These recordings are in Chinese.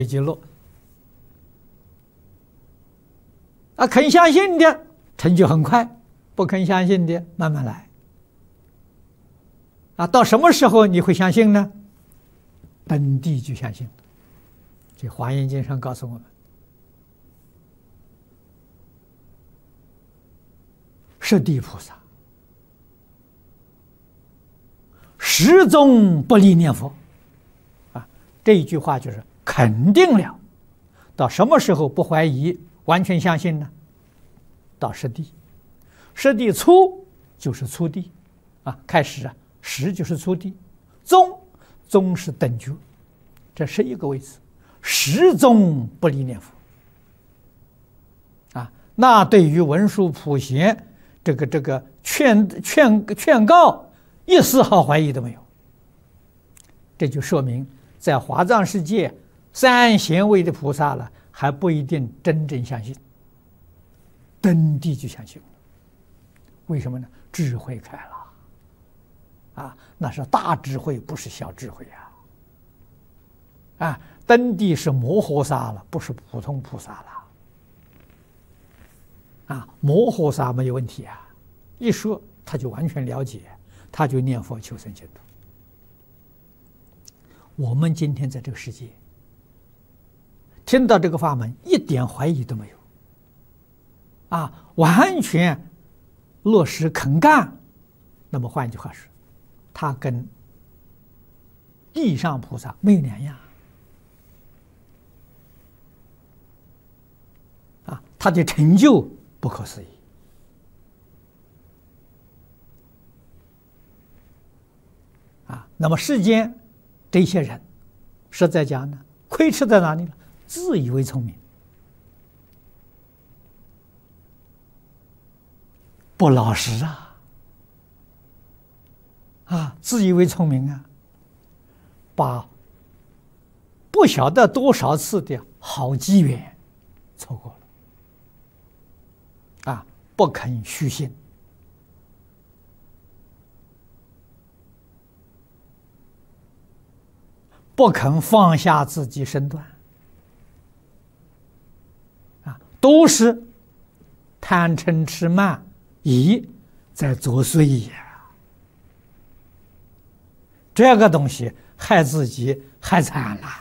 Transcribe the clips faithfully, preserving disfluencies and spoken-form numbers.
极乐。啊，肯相信的成就很快，不肯相信的慢慢来。啊，到什么时候你会相信呢？登地就相信。这《华严经》上告诉我们，十地菩萨始终不离念佛。啊，这一句话就是肯定了。到什么时候不怀疑，完全相信呢？到十地，十地初就是初地，啊，开始啊，十就是初地，中中是等觉，这是一个位置，始终不离念佛。啊，那对于文殊普贤这个这个劝劝劝告，一丝毫怀疑都没有。这就说明，在华藏世界，三贤位的菩萨了，还不一定真正相信。登地就相信了，为什么呢？智慧开了，啊，那是大智慧，不是小智慧呀！啊，登地是摩诃萨了，不是普通菩萨了。啊，摩诃萨没有问题啊，一说他就完全了解，他就念佛求生净土。我们今天在这个世界，听到这个法门，一点怀疑都没有。啊，完全落实肯干。那么换句话说，他跟地上菩萨没有两样。啊，他的成就不可思议。啊，那么世间这些人，实在讲呢，亏吃在哪里了？自以为聪明。不老实啊！啊，自以为聪明啊，把不晓得多少次的好机缘错过了。啊，不肯虚心，不肯放下自己身段，啊，都是贪嗔痴慢疑在作祟呀，这个东西害自己害惨了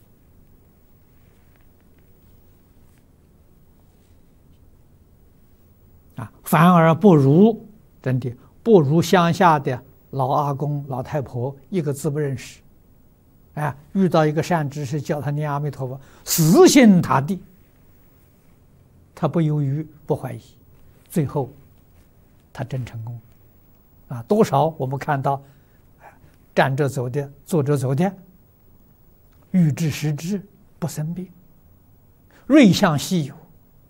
啊！反而不如真的不如乡下的老阿公老太婆，一个字不认识，哎，遇到一个善知识叫他念阿弥陀佛，死心塌地，他不犹豫不怀疑，最后他真成功，啊，多少我们看到站着走的、坐着走的，欲知时知不生病，瑞相稀有，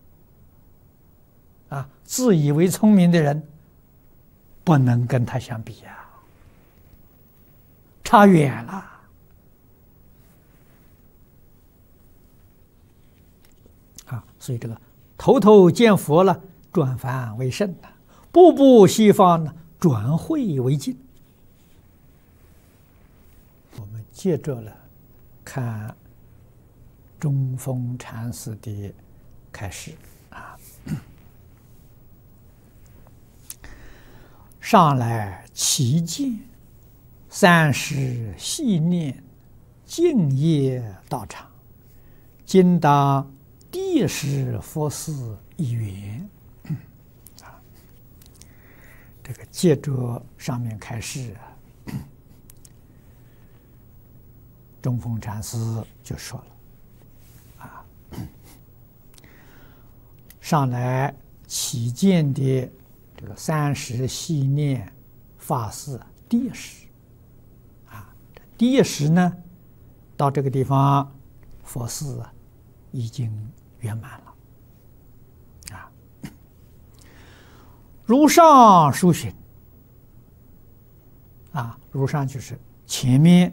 啊，自以为聪明的人不能跟他相比呀，差远了。啊，所以这个头头见佛了，转凡为圣了。步步西方呢，转慧为净。我们接着了看中峰禅师的开示啊。上来起见，三时细念，净业道场，今当地时佛事一缘。这个接着上面开始啊，中峰禅师就说了啊，上来起见的这个三时细念法事第一时啊，第一时呢，到这个地方佛事啊已经圆满了。如上书寻啊，如上就是前面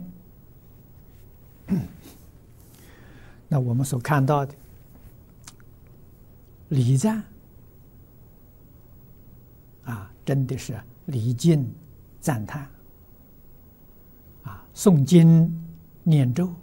那我们所看到的礼赞啊，真的是礼敬赞叹啊，诵经念咒